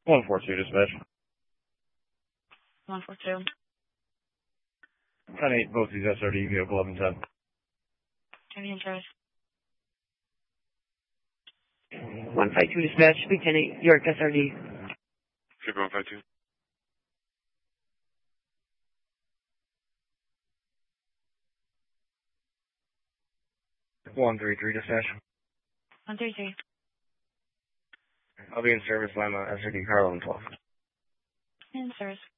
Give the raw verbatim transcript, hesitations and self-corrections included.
one four two dispatch. one four two. ten eight, both these S R D, vehicle eleven ten. Heavy in service. one five two dispatch, speak ten eight, York S R D. Trooper one five two. one three three dispatch. one three three. I'll be in service, Lima, S R D, car eleven twelve. In service.